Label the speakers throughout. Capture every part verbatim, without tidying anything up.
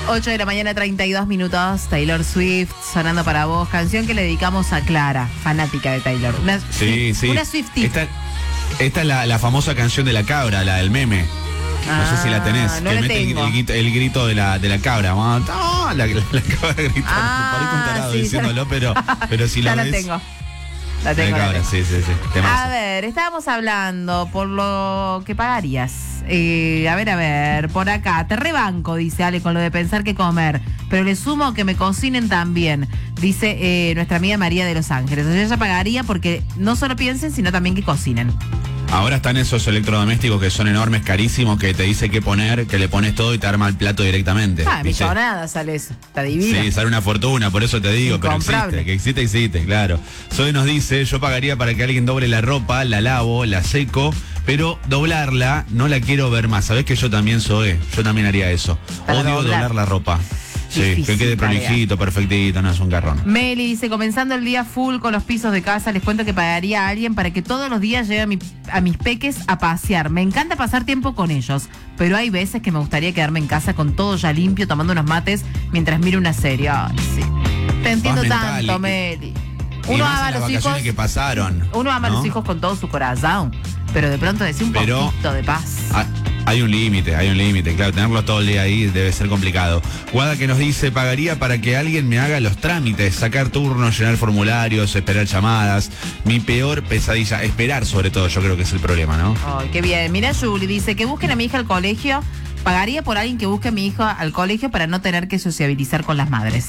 Speaker 1: ocho de la mañana, treinta y dos minutos. Taylor Swift sonando para vos. Canción que le dedicamos a Clara, fanática de Taylor. Una,
Speaker 2: sí, sí.
Speaker 1: Una Swiftie.
Speaker 2: Esta, esta es la, la famosa canción de la cabra, la del meme.
Speaker 1: Ah,
Speaker 2: no sé si la tenés.
Speaker 1: no
Speaker 2: que
Speaker 1: la
Speaker 2: mete el, el, el grito de la, de la cabra. La, la, la cabra gritando.
Speaker 1: Ah,
Speaker 2: Parece un tarado
Speaker 1: sí,
Speaker 2: diciéndolo,
Speaker 1: la...
Speaker 2: pero, pero si
Speaker 1: ya
Speaker 2: la
Speaker 1: la
Speaker 2: ves.
Speaker 1: tengo. La tengo,
Speaker 2: la cabra,
Speaker 1: la tengo.
Speaker 2: sí, sí, sí. Temazo.
Speaker 1: A ver, estábamos hablando por lo que pagarías. Eh, a ver, a ver, por acá. Te rebanco, dice Ale, con lo de pensar qué comer. Pero le sumo que me cocinen también, dice eh, nuestra amiga María de Los Ángeles. O sea, ella pagaría porque no solo piensen, sino también que cocinen.
Speaker 2: Ahora están esos electrodomésticos que son enormes, carísimos, que te dice qué poner, que le pones todo y te arma el plato directamente.
Speaker 1: Ah, millonada sale eso. Está divino.
Speaker 2: Sí, sale una fortuna, por eso te digo, pero existe, que existe, existe, claro. Zoe nos dice, yo pagaría para que alguien doble la ropa, la lavo, la seco, pero doblarla no la quiero ver más. ¿Sabés que yo también soy? Yo también haría eso.
Speaker 1: Para
Speaker 2: Odio
Speaker 1: doblar.
Speaker 2: doblar la ropa. Sí,
Speaker 1: Difícil,
Speaker 2: que quede prolijito, perfectito, no es un garrón.
Speaker 1: Meli dice, comenzando el día full con los pisos de casa, les cuento que pagaría a alguien para que todos los días lleve a, mi, a mis peques a pasear. Me encanta pasar tiempo con ellos, pero hay veces que me gustaría quedarme en casa con todo ya limpio, tomando unos mates mientras miro una serie. Ay, sí. Te entiendo tanto, y,
Speaker 2: Y
Speaker 1: Meli. Uno ama a los hijos
Speaker 2: que pasaron.
Speaker 1: Uno ama a
Speaker 2: ¿no?
Speaker 1: los hijos con todo su corazón, pero de pronto decir un
Speaker 2: pero,
Speaker 1: poquito de paz.
Speaker 2: Hay, hay un límite, hay un límite, claro, tenerlo todo el día ahí debe ser complicado. Guada que nos dice, pagaría para que alguien me haga los trámites, sacar turnos, llenar formularios, esperar llamadas. Mi peor pesadilla, esperar sobre todo, yo creo que es el problema, ¿no?
Speaker 1: Ay, qué bien. Mira, Julie dice que busquen a mi hija al colegio. Pagaría por alguien que busque a mi hija al colegio para no tener que sociabilizar con las madres.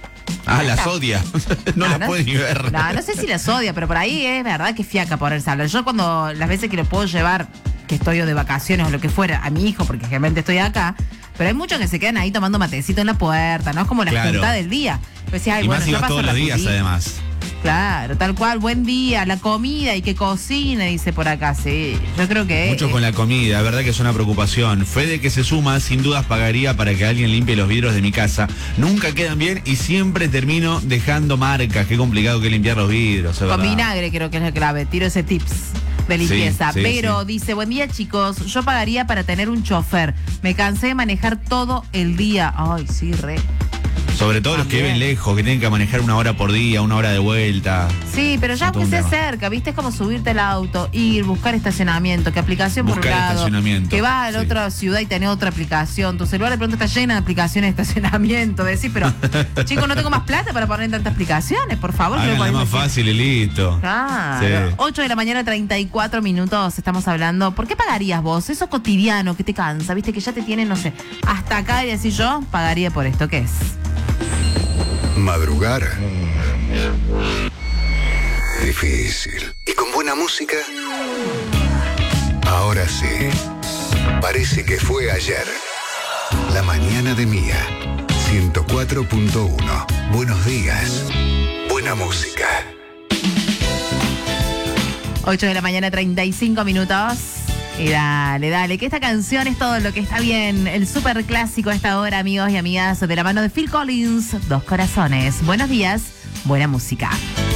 Speaker 2: Ah, las odia. no, no las
Speaker 1: no,
Speaker 2: puede ni ver.
Speaker 1: No, no sé si las odia, pero por ahí es verdad que fiaca ponerse a hablar. Yo cuando, las veces que lo puedo llevar, que estoy o de vacaciones o lo que fuera, a mi hijo, porque generalmente estoy acá, pero hay muchos que se quedan ahí tomando matecito en la puerta, ¿no? Es como la
Speaker 2: claro.
Speaker 1: junta del día. Pues, ay,
Speaker 2: y
Speaker 1: bueno,
Speaker 2: más si vas todos los días,
Speaker 1: putita.
Speaker 2: además.
Speaker 1: Claro, tal cual, buen día, la comida y que cocine, dice por acá, sí. Yo creo que...
Speaker 2: Mucho
Speaker 1: eh,
Speaker 2: con la comida, verdad que es una preocupación. Fede que se suma, sin dudas pagaría para que alguien limpie los vidrios de mi casa. Nunca quedan bien y siempre termino dejando marcas. Qué complicado que es limpiar los vidrios, es
Speaker 1: Con
Speaker 2: verdad.
Speaker 1: vinagre creo que es la clave, tiro ese tips de limpieza.
Speaker 2: Sí, sí,
Speaker 1: pero
Speaker 2: sí.
Speaker 1: dice, buen día chicos, yo pagaría para tener un chofer. Me cansé de manejar todo el día. Ay, sí, re.
Speaker 2: Sobre todo
Speaker 1: También.
Speaker 2: los que viven lejos, que tienen que manejar una hora por día, una hora de vuelta.
Speaker 1: Sí, pero ya
Speaker 2: Todo
Speaker 1: aunque
Speaker 2: un
Speaker 1: sea
Speaker 2: tema.
Speaker 1: cerca, viste, es como subirte al auto, ir, buscar estacionamiento, que aplicación por un
Speaker 2: Buscar
Speaker 1: lado,
Speaker 2: estacionamiento,
Speaker 1: que vas a la
Speaker 2: sí.
Speaker 1: otra ciudad y tenés otra aplicación, tu celular de pronto está llena de aplicaciones de estacionamiento, decís, pero chicos, no tengo más plata para poner tantas aplicaciones, por favor.
Speaker 2: Háganla
Speaker 1: que
Speaker 2: más fácil y listo.
Speaker 1: Claro.
Speaker 2: Sí.
Speaker 1: ocho de la mañana, treinta y cuatro minutos, estamos hablando. ¿Por qué pagarías vos? Eso cotidiano que te cansa, viste, que ya te tienen, no sé, hasta acá y así yo pagaría por esto. ¿Qué es?
Speaker 3: Madrugar. Difícil. ¿Y con buena música? Ahora sí. Parece que fue ayer. La mañana de Mía. ciento cuatro punto uno. Buenos días. Buena música.
Speaker 1: ocho de la mañana, treinta y cinco minutos. Y dale, dale, que esta canción es todo lo que está bien. El súper clásico a esta hora, amigos y amigas, de la mano de Phil Collins, Dos Corazones. Buenos días, buena música.